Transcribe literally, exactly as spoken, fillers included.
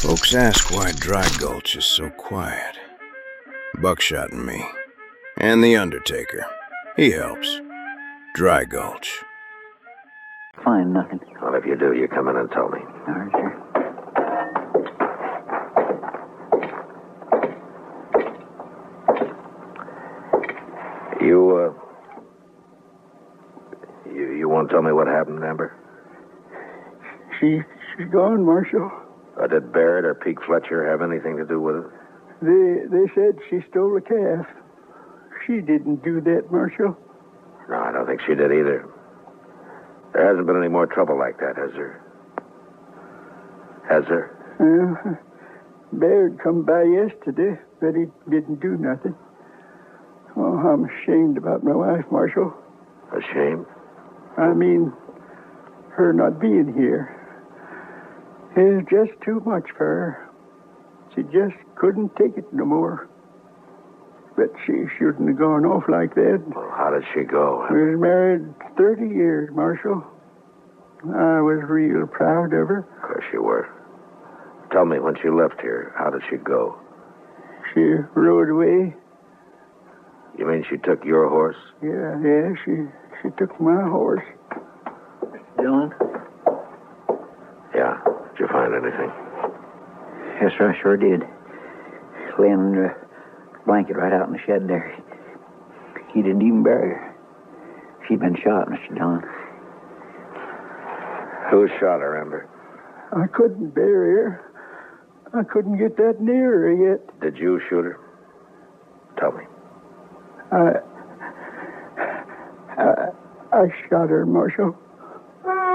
Folks ask why Dry Gulch is so quiet. Buckshot and me. And the Undertaker. He helps. Dry Gulch. Find nothing. Well, if you do, you come in and tell me. All right, sir. You, uh... You, you won't tell me what happened, Amber? She, she's gone, Marshal. Uh, did Barrett or Pete Fletcher have anything to do with it? They, they said she stole a calf. She didn't do that, Marshal. No, I don't think she did either. There hasn't been any more trouble like that, has there? Has there? Uh, Baird come by yesterday, but he didn't do nothing. Oh, I'm ashamed about my wife, Marshal. Ashamed? I mean, her not being here. It's just too much for her. She just couldn't take it no more. But she shouldn't have gone off like that. Well, how did she go? We was married thirty years, Marshal. I was real proud of her. Of course you were. Tell me, when she left here, how did she go? She rode away. You mean she took your horse? Yeah, yeah, she she took my horse. Dillon? Yeah. Did you find anything? Yes, sir, I sure did. Laying under a blanket right out in the shed there. He didn't even bury her. She'd been shot, Mister Dillon. Who shot her, Amber? I couldn't bury her. I couldn't get that near her yet. Did you shoot her? Tell me. I... I, I shot her, Marshal.